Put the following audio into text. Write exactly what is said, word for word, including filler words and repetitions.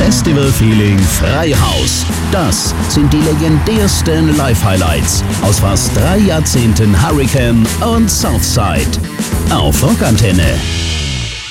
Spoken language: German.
Festival-Feeling Freihaus. Das sind die legendärsten Live-Highlights aus fast drei Jahrzehnten Hurricane und Southside. Auf Rockantenne.